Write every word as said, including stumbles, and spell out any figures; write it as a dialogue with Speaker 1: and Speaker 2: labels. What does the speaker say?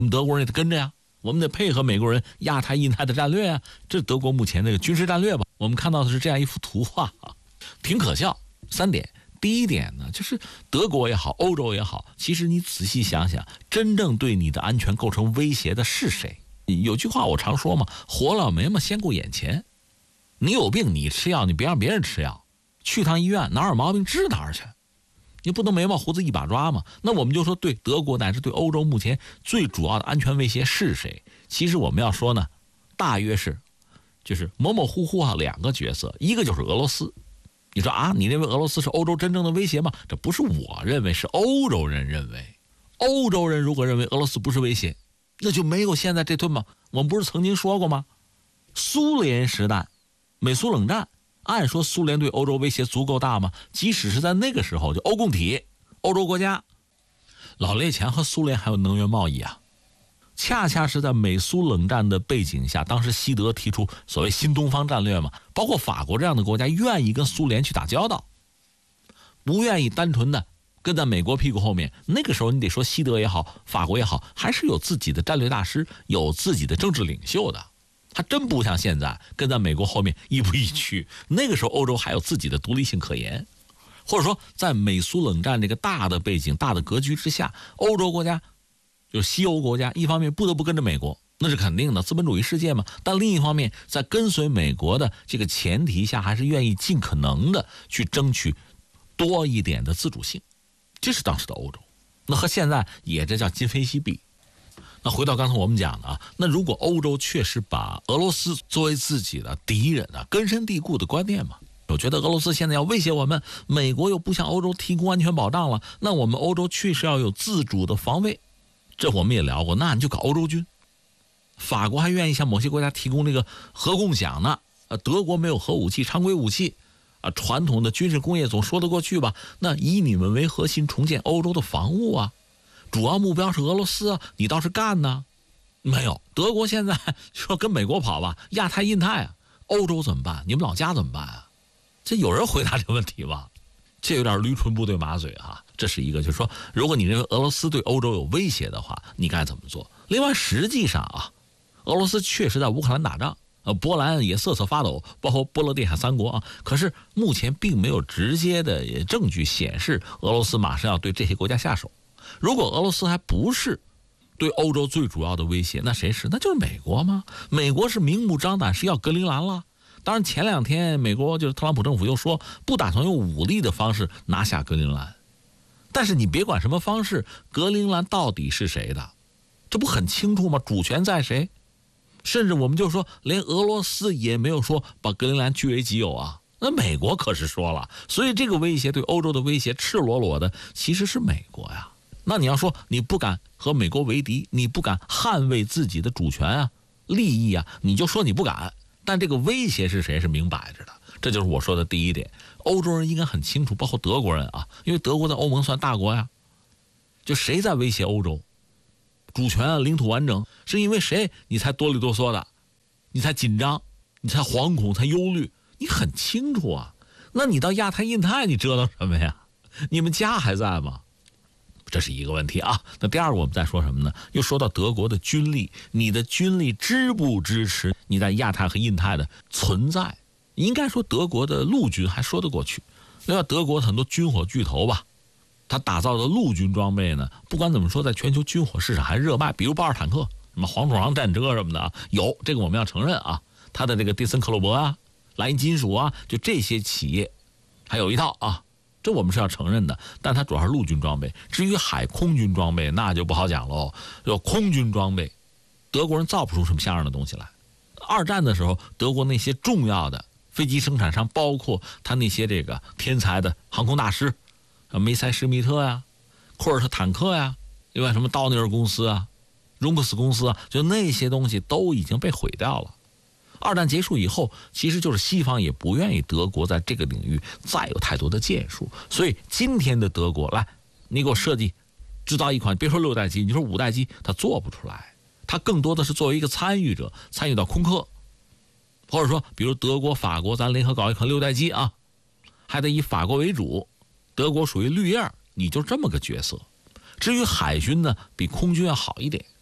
Speaker 1: 我们德国人也得跟着呀，我们得配合美国人亚太印太的战略啊，这是德国目前这个军事战略吧。我们看到的是这样一幅图画啊，挺可笑。三点，第一点呢，就是德国也好，欧洲也好，其实你仔细想想，真正对你的安全构成威胁的是谁？有句话我常说嘛，活老眉毛先顾眼前。你有病你吃药，你别让别人吃药，去趟医院哪有毛病治哪儿去，你不能眉毛胡子一把抓嘛。那我们就说对德国乃至对欧洲目前最主要的安全威胁是谁？其实我们要说呢，大约是就是模模糊糊啊两个角色，一个就是俄罗斯。你说啊，你认为俄罗斯是欧洲真正的威胁吗？这不是我认为，是欧洲人认为。欧洲人如果认为俄罗斯不是威胁，那就没有现在这顿嘛。我们不是曾经说过吗？苏联时代美苏冷战，按说苏联对欧洲威胁足够大吗？即使是在那个时候，就欧共体欧洲国家老列强和苏联还有能源贸易啊，恰恰是在美苏冷战的背景下，当时西德提出所谓新东方战略嘛，包括法国这样的国家愿意跟苏联去打交道，不愿意单纯的跟在美国屁股后面。那个时候你得说西德也好，法国也好，还是有自己的战略大师，有自己的政治领袖的。他真不像现在跟在美国后面亦步亦趋。那个时候欧洲还有自己的独立性可言，或者说在美苏冷战这个大的背景大的格局之下，欧洲国家就是西欧国家一方面不得不跟着美国，那是肯定的，资本主义世界嘛。但另一方面在跟随美国的这个前提下，还是愿意尽可能的去争取多一点的自主性，这是当时的欧洲。那和现在也这叫今非昔比。那回到刚才我们讲的啊，那如果欧洲确实把俄罗斯作为自己的敌人啊，根深蒂固的观念嘛，我觉得俄罗斯现在要威胁我们，美国又不向欧洲提供安全保障了，那我们欧洲确实要有自主的防卫。这我们也聊过，那你就搞欧洲军。法国还愿意向某些国家提供这个核共享呢，呃，德国没有核武器，常规武器啊，传统的军事工业总说得过去吧？那以你们为核心重建欧洲的防务啊，主要目标是俄罗斯啊，你倒是干呢？没有，德国现在说跟美国跑吧，亚太印太啊，欧洲怎么办？你们老家怎么办啊？这有人回答这个问题吗？这有点驴唇不对马嘴啊。这是一个，就是说，如果你认为俄罗斯对欧洲有威胁的话，你该怎么做？另外，实际上啊，俄罗斯确实在乌克兰打仗，呃，波兰也瑟瑟发抖，包括波罗的海三国啊。可是目前并没有直接的证据显示俄罗斯马上要对这些国家下手。如果俄罗斯还不是对欧洲最主要的威胁，那谁是？那就是美国吗？美国是明目张胆是要格陵兰了。当然前两天美国就是特朗普政府又说不打算用武力的方式拿下格陵兰，但是你别管什么方式，格陵兰到底是谁的，这不很清楚吗？主权在谁？甚至我们就说连俄罗斯也没有说把格陵兰据为己有啊，那美国可是说了。所以这个威胁对欧洲的威胁赤裸裸的其实是美国呀。那你要说你不敢和美国为敌，你不敢捍卫自己的主权啊利益啊，你就说你不敢，但这个威胁是谁是明摆着的。这就是我说的第一点，欧洲人应该很清楚，包括德国人啊，因为德国在欧盟算大国呀，就谁在威胁欧洲主权啊领土完整，是因为谁你才哆里哆嗦的，你才紧张，你才惶恐，才忧虑，你很清楚啊。那你到亚太印太你折腾什么呀？你们家还在吗？这是一个问题啊。那第二个我们再说什么呢？又说到德国的军力，你的军力支不支持你在亚太和印太的存在？应该说德国的陆军还说得过去。另外德国很多军火巨头吧，他打造的陆军装备呢，不管怎么说在全球军火市场还热卖，比如豹二坦克，什么黄鼠狼战车什么的啊，有这个我们要承认啊。他的这个蒂森克虏伯啊，莱茵金属啊，就这些企业还有一套啊，这我们是要承认的。但它主要是陆军装备，至于海空军装备那就不好讲喽。有空军装备德国人造不出什么像样的东西来。二战的时候德国那些重要的飞机生产商，包括他那些这个天才的航空大师，梅塞施密特呀、库尔特坦克呀，另外什么道尼尔公司啊、荣克斯公司啊，就那些东西都已经被毁掉了。二战结束以后，其实就是西方也不愿意德国在这个领域再有太多的建树，所以今天的德国，来，你给我设计制造一款，别说六代机，你说五代机，它做不出来，它更多的是作为一个参与者，参与到空客，或者说比如德国法国咱联合搞一款六代机啊，还得以法国为主，德国属于绿叶，你就这么个角色。至于海军呢，比空军要好一点，